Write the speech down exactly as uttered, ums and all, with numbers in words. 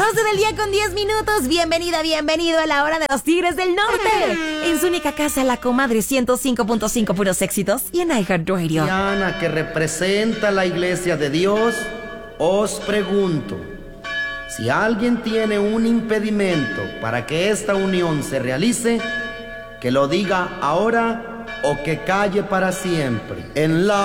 doce del día con diez minutos. Bienvenida, bienvenido a la hora de los Tigres del Norte. En su única casa, La Comadre ciento cinco punto cinco, puros éxitos. Y en iHeartRadio. Diana, que representa la Iglesia de Dios, os pregunto, si alguien tiene un impedimento para que esta unión se realice, que lo diga ahora o que calle para siempre. En la